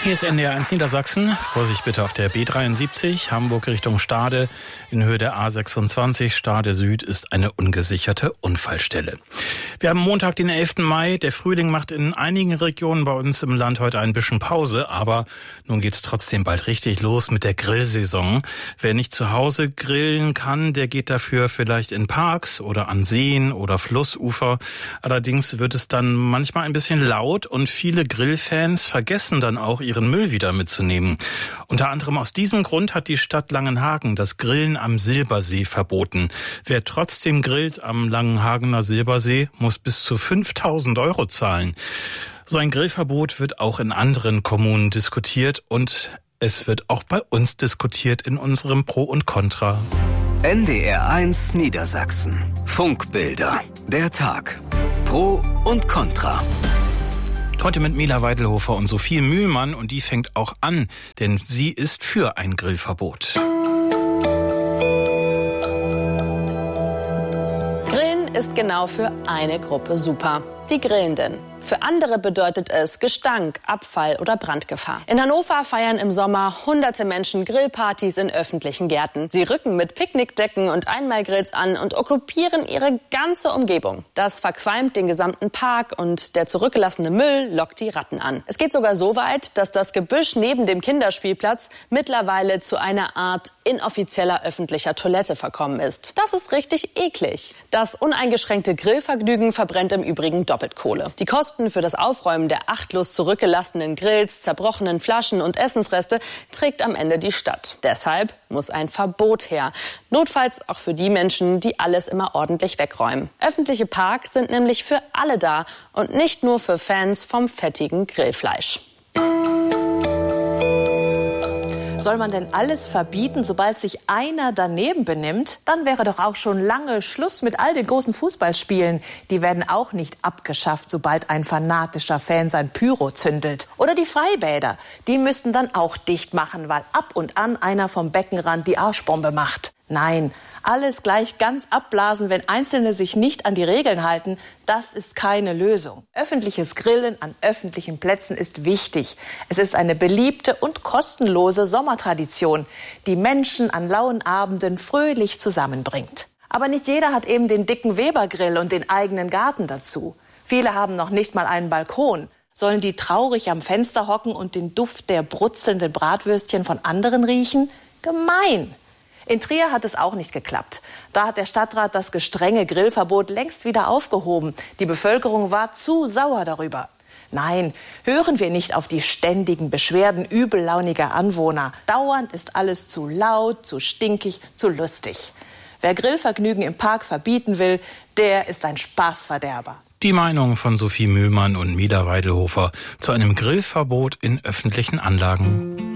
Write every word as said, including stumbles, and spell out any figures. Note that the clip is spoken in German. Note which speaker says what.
Speaker 1: Hier ist N D R eins Niedersachsen. Vorsicht bitte auf der B dreiundsiebzig, Hamburg Richtung Stade. In Höhe der A sechsundzwanzig, Stade Süd, ist eine ungesicherte Unfallstelle. Wir haben Montag, den elften Mai. Der Frühling macht in einigen Regionen bei uns im Land heute ein bisschen Pause. Aber nun geht's trotzdem bald richtig los mit der Grillsaison. Wer nicht zu Hause grillen kann, der geht dafür vielleicht in Parks oder an Seen oder Flussufer. Allerdings wird es dann manchmal ein bisschen laut und viele Grillfans vergessen dann auch ihren Müll wieder mitzunehmen. Unter anderem aus diesem Grund hat die Stadt Langenhagen das Grillen am Silbersee verboten. Wer trotzdem grillt am Langenhagener Silbersee, muss bis zu fünftausend Euro zahlen. So ein Grillverbot wird auch in anderen Kommunen diskutiert und es wird auch bei uns diskutiert in unserem Pro und Contra.
Speaker 2: N D R eins Niedersachsen. Funkbilder. Der Tag. Pro und Contra.
Speaker 1: Heute mit Mila Weidelhofer und Sophie Mühlmann, und die fängt auch an, denn sie ist für ein Grillverbot.
Speaker 3: Grillen ist genau für eine Gruppe super: die Grillenden. Für andere bedeutet es Gestank, Abfall oder Brandgefahr. In Hannover feiern im Sommer hunderte Menschen Grillpartys in öffentlichen Gärten. Sie rücken mit Picknickdecken und Einmalgrills an und okkupieren ihre ganze Umgebung. Das verqualmt den gesamten Park und der zurückgelassene Müll lockt die Ratten an. Es geht sogar so weit, dass das Gebüsch neben dem Kinderspielplatz mittlerweile zu einer Art inoffizieller öffentlicher Toilette verkommen ist. Das ist richtig eklig. Das uneingeschränkte Grillvergnügen verbrennt im Übrigen doppelt Kohle. Die Kosten für das Aufräumen der achtlos zurückgelassenen Grills, zerbrochenen Flaschen und Essensreste trägt am Ende die Stadt. Deshalb muss ein Verbot her. Notfalls auch für die Menschen, die alles immer ordentlich wegräumen. Öffentliche Parks sind nämlich für alle da und nicht nur für Fans vom fettigen Grillfleisch.
Speaker 4: Soll man denn alles verbieten, sobald sich einer daneben benimmt? Dann wäre doch auch schon lange Schluss mit all den großen Fußballspielen. Die werden auch nicht abgeschafft, sobald ein fanatischer Fan sein Pyro zündelt. Oder die Freibäder. Die müssten dann auch dicht machen, weil ab und an einer vom Beckenrand die Arschbombe macht. Nein, alles gleich ganz abblasen, wenn Einzelne sich nicht an die Regeln halten, das ist keine Lösung. Öffentliches Grillen an öffentlichen Plätzen ist wichtig. Es ist eine beliebte und kostenlose Sommertradition, die Menschen an lauen Abenden fröhlich zusammenbringt. Aber nicht jeder hat eben den dicken Weber-Grill und den eigenen Garten dazu. Viele haben noch nicht mal einen Balkon. Sollen die traurig am Fenster hocken und den Duft der brutzelnden Bratwürstchen von anderen riechen? Gemein! In Trier hat es auch nicht geklappt. Da hat der Stadtrat das gestrenge Grillverbot längst wieder aufgehoben. Die Bevölkerung war zu sauer darüber. Nein, hören wir nicht auf die ständigen Beschwerden übellauniger Anwohner. Dauernd ist alles zu laut, zu stinkig, zu lustig. Wer Grillvergnügen im Park verbieten will, der ist ein Spaßverderber.
Speaker 1: Die Meinung von Sophie Mühlmann und Mila Weidelhofer zu einem Grillverbot in öffentlichen Anlagen.